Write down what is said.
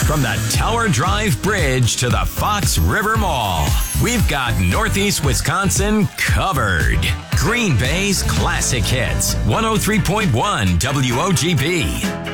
From the Tower Drive Bridge to the Fox River Mall, we've got Northeast Wisconsin covered. Green Bay's classic hits, 103.1 WOGB.